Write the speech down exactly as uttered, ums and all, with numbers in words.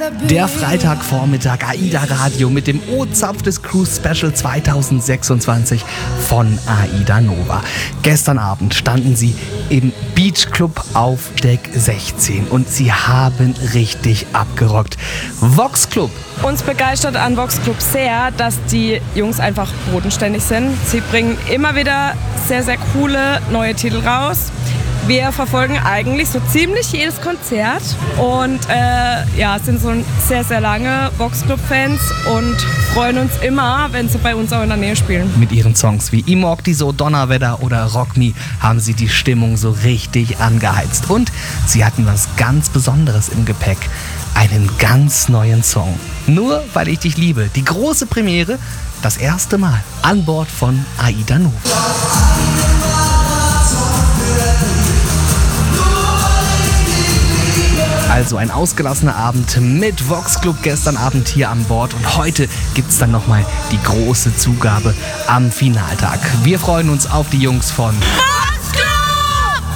Der Freitagvormittag AIDA Radio mit dem O-Zapf des Cruise Special zwanzig sechsundzwanzig von AIDA Nova. Gestern Abend standen sie im Beach Club auf Deck sechzehn und sie haben richtig abgerockt. Vox Club. Uns begeistert an Vox Club sehr, dass die Jungs einfach bodenständig sind. Sie bringen immer wieder sehr, sehr coole neue Titel raus. Wir verfolgen eigentlich so ziemlich jedes Konzert und äh, ja, sind so sehr, sehr lange Vox Club-Fans und freuen uns immer, wenn sie bei uns auch in der Nähe spielen. Mit ihren Songs wie Immortiso, Donnerwetter oder Rock Me haben sie die Stimmung so richtig angeheizt. Und sie hatten was ganz Besonderes im Gepäck. Einen ganz neuen Song. Nur weil ich dich liebe. Die große Premiere, das erste Mal an Bord von AIDA Nova. Also ein ausgelassener Abend mit Vox Club gestern Abend hier an Bord und heute gibt's dann nochmal die große Zugabe am Finaltag. Wir freuen uns auf die Jungs von